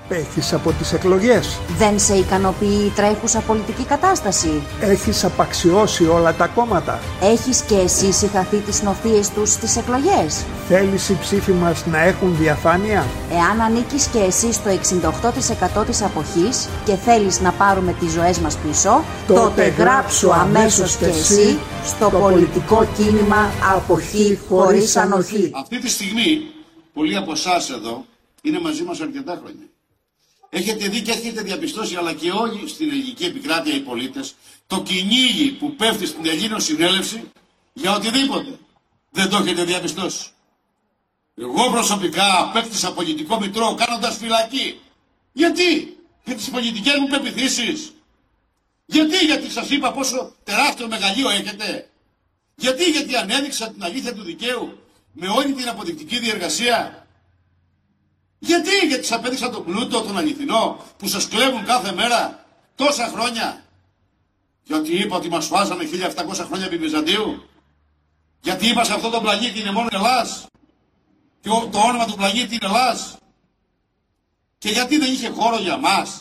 Απέχεις από τις εκλογές. Δεν σε ικανοποιεί η τρέχουσα πολιτική κατάσταση. Έχεις απαξιώσει όλα τα κόμματα. Έχεις και εσύ συγχαθεί τις νοθείες τους στις εκλογές. Θέλεις οι ψήφοι μας να έχουν διαφάνεια. Εάν ανήκεις και εσύ στο 68% της αποχής και θέλεις να πάρουμε τις ζωές μας πίσω, τότε γράψου αμέσως και εσύ στο πολιτικό κίνημα Αποχή χωρίς ανοχή. Αυτή τη στιγμή, πολλοί από εσάς εδώ είναι μαζί μας αρκετά χρόνια. Έχετε δει και έχετε διαπιστώσει, αλλά και όλοι στην ελληνική επικράτεια οι πολίτες, το κυνήγι που πέφτει στην Ελλήνων Συνέλευση για οτιδήποτε. Δεν το έχετε διαπιστώσει. Εγώ προσωπικά απέκτησα πολιτικό μητρό κάνοντας φυλακή. Γιατί? Για τις πολιτικές μου πεποιθήσεις. Γιατί σας είπα πόσο τεράστιο μεγαλείο έχετε. Γιατί ανέδειξα την αλήθεια του δικαίου με όλη την αποδεικτική διεργασία. Γιατί σας απέδειξα τον πλούτο, τον αληθινό που σας κλέβουν κάθε μέρα τόσα χρόνια. Γιατί είπα ότι μας φάζανε 1700 χρόνια επί Βυζαντίου. Γιατί είπα σε αυτό τον πλανήτη είναι μόνο Ελλάς. Και το όνομα του πλανήτη είναι Ελλάς. Και γιατί δεν είχε χώρο για μας.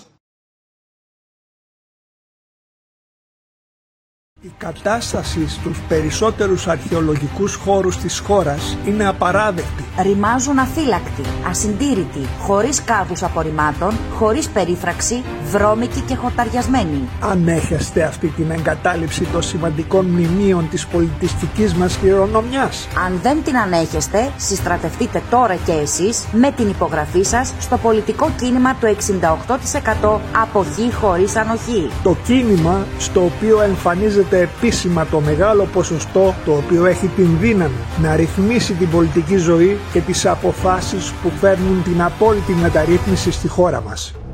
Η κατάσταση στους περισσότερους αρχαιολογικούς χώρους της χώρας είναι απαράδεκτη. Ρημάζουν αφύλακτοι, ασυντήρητοι, χωρίς κάδους απορριμμάτων, χωρίς περίφραξη, βρώμικοι και χορταριασμένοι. Ανέχεστε αυτή την εγκατάλειψη των σημαντικών μνημείων της πολιτιστικής μας κληρονομιάς. Αν δεν την ανέχεστε, συστρατευτείτε τώρα και εσείς με την υπογραφή σας στο πολιτικό κίνημα του 68% Αποχή χωρίς ανοχή. Το κίνημα στο οποίο εμφανίζεται επίσημα το μεγάλο ποσοστό το οποίο έχει την δύναμη να ρυθμίσει την πολιτική ζωή και τις αποφάσεις που φέρνουν την απόλυτη μεταρρύθμιση στη χώρα μας.